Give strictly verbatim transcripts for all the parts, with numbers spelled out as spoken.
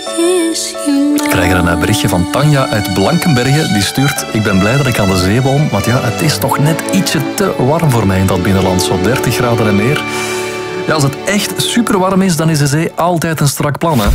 Ik krijg er een berichtje van Tanja uit Blankenbergen. Die stuurt: ik ben blij dat ik aan de zee woon, want ja, het is toch net ietsje te warm voor mij in dat binnenland. Zo dertig graden en meer. Ja, als het echt super warm is, dan is de zee altijd een strak plan, hè.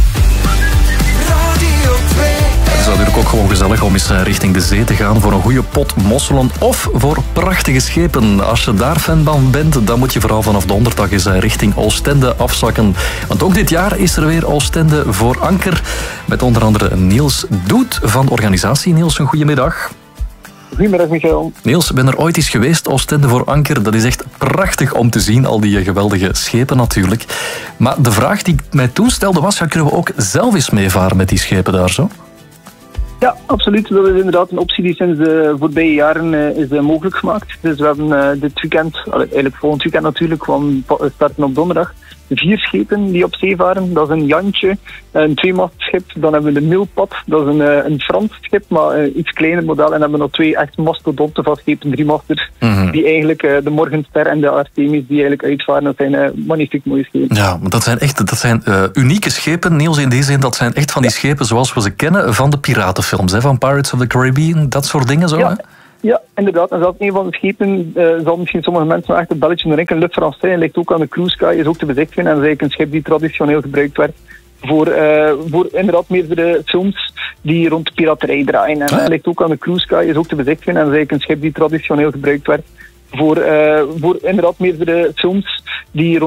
Het is natuurlijk ook gewoon gezellig om eens richting de zee te gaan voor een goede pot mosselen of voor prachtige schepen. Als je daar fan van bent, dan moet je vooral vanaf donderdag eens richting Oostende afzakken. Want ook dit jaar is er weer Oostende voor anker. Met onder andere Niels Doet van de organisatie. Niels, een goedemiddag. Goedemiddag, Michael. Niels, ben er ooit eens geweest, Oostende voor anker. Dat is echt prachtig om te zien, al die geweldige schepen natuurlijk. Maar de vraag die ik mij toen stelde was, ja, kunnen we ook zelf eens meevaren met die schepen daar zo? Ja, absoluut. Dat is inderdaad een optie die sinds de voorbije jaren uh, is uh, mogelijk gemaakt. Dus we hebben uh, dit weekend, eigenlijk volgend weekend natuurlijk, want we starten op donderdag, vier schepen die op zee varen. Dat is een Jantje, een tweemastschip. Dan hebben we de Milpad, dat is een, uh, een Frans schip, maar een iets kleiner model. En dan hebben we nog twee echt mastodonten van schepen, driemasters, mm-hmm. die eigenlijk uh, de Morgenster en de Artemis die eigenlijk uitvaren. Dat zijn uh, magnifiek mooie schepen. Ja, maar dat zijn echt dat zijn, uh, unieke schepen, Niels, in die zin. Dat zijn echt van die schepen zoals we ze kennen van de piratenfilms, hè, van Pirates of the Caribbean, dat soort dingen zo, ja. hè? Ja, inderdaad. En zelfs een van de schepen uh, zal misschien sommige mensen nog echt een belletje naar rinkelen. Le Français ligt ook aan de Cruise Sky, is ook te bezichtigen. En dat is eigenlijk een schip die traditioneel gebruikt werd voor, uh, voor inderdaad meerdere films die rond de piraterij draaien. En dat ah. ligt ook aan de Cruise Sky, is ook te bezichtigen. En dat is eigenlijk een schip die traditioneel gebruikt werd voor, uh, voor inderdaad meerdere films die rond